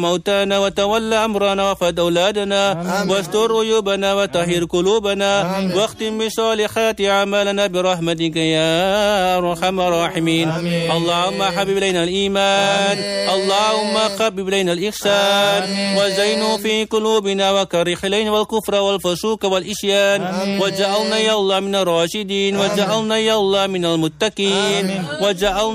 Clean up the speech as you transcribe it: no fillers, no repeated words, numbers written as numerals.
موتانا وتولى أمرنا وفد أولادنا واستر عيوبنا وطهر قلوبنا واختم بصالحات أعمالنا برحمتك يا أرحم الراحمين. اللهم حبب إلينا الإيمان، اللهم حبب إلينا الإحسان وزينه في قلوبنا وكره إلينا الكفر والفسوق والإسيان وجعلنا يا الله من الراشدين وجعلنا يا الله من المتقين وجعلنا